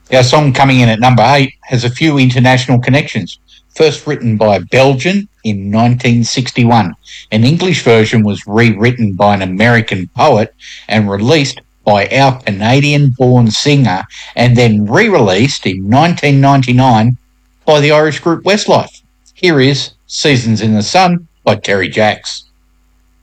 Our song coming in at number 8 has a few international connections. First written by a Belgian in 1961. An English version was rewritten by an American poet and released by our Canadian-born singer and then re-released in 1999 by the Irish group Westlife. Here is Seasons in the Sun by Terry Jacks.